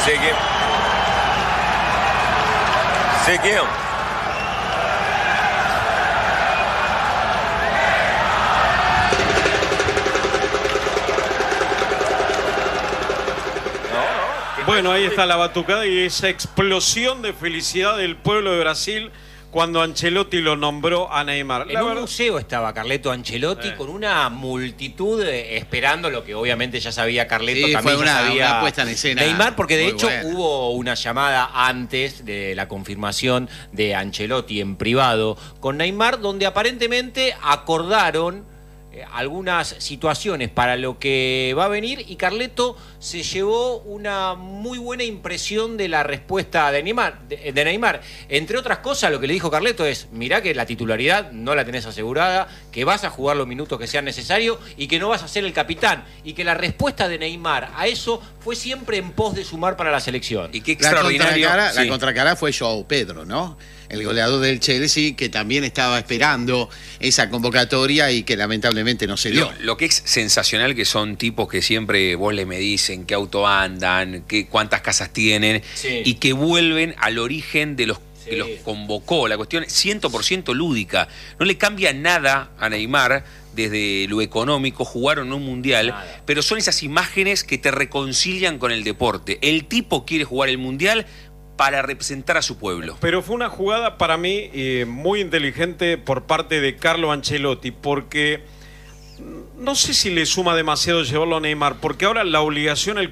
Seguimos. Bueno, ahí está la batucada y esa explosión de felicidad del pueblo de Brasil cuando Ancelotti lo nombró a Neymar. En un museo estaba Carleto Ancelotti con una multitud esperando lo que obviamente ya sabía Carleto. Sí, también fue ya sabía una puesta en escena Neymar, porque de muy hecho buena. hubo una llamada antes de la confirmación de Ancelotti en privado con Neymar, donde aparentemente acordaron algunas situaciones para lo que va a venir, y Carleto se llevó una muy buena impresión de la respuesta de Neymar. Entre otras cosas, lo que le dijo Carleto es: mirá que la titularidad no la tenés asegurada, que vas a jugar los minutos que sean necesarios y que no vas a ser el capitán, y que la respuesta de Neymar a eso fue siempre en pos de sumar para la selección. Y qué extraordinario. La contracara fue João Pedro, ¿no? El goleador del Chelsea, que también estaba esperando esa convocatoria y que lamentablemente no se dio. Lo que es sensacional, que son tipos que siempre vos le medís en qué auto andan, cuántas casas tienen, y que vuelven al origen de los que los convocó. La cuestión es 100% lúdica. No le cambia nada a Neymar desde lo económico. Jugaron un mundial, pero son esas imágenes que te reconcilian con el deporte. El tipo quiere jugar el mundial para representar a su pueblo. Pero fue una jugada para mí muy inteligente por parte de Carlo Ancelotti, porque no sé si le suma demasiado llevarlo a Neymar, porque ahora la obligación, el